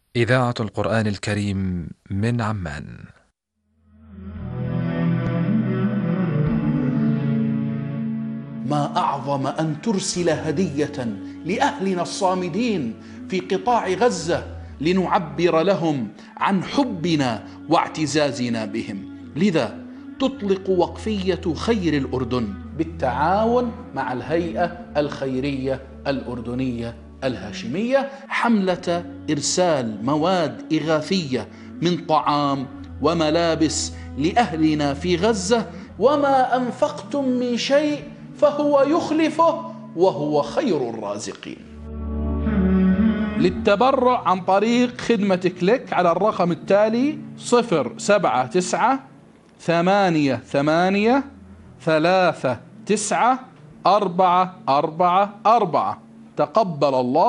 إذاعة القرآن الكريم من عمان. ما أعظم أن ترسل هدية لأهلنا الصامدين في قطاع غزة لنعبر لهم عن حبنا واعتزازنا بهم. لذا تطلق وقفية خير الأردن بالتعاون مع الهيئة الخيرية الأردنية الهاشمية حملة إرسال مواد إغاثية من طعام وملابس لأهلنا في غزة. وما أنفقتم من شيء فهو يخلفه وهو خير الرازقين. للتبرع عن طريق خدمة كليك على الرقم التالي 07988394444. تقبل الله